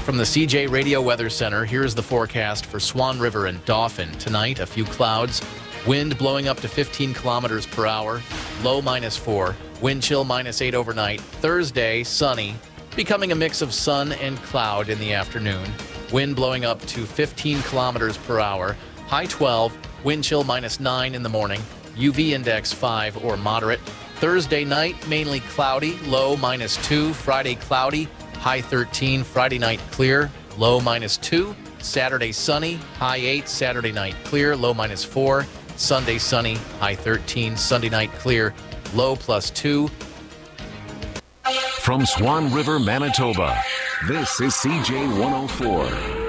From the CJ Radio Weather Center, here's the forecast for Swan River and Dauphin. Tonight, a few clouds, wind blowing up to 15 kilometers per hour, low -4, wind chill -8 overnight. Thursday, sunny, becoming a mix of sun and cloud in the afternoon. Wind blowing up to 15 kilometers per hour, high 12, wind chill -9 in the morning, UV index 5 or moderate. Thursday night, mainly cloudy, low -2. Friday, cloudy, high 13. Friday night, clear, low -2. Saturday, sunny, high 8. Saturday night, clear, low -4. Sunday, sunny, high 13. Sunday night, clear, low +2. From Swan River, Manitoba, this is CJ 104.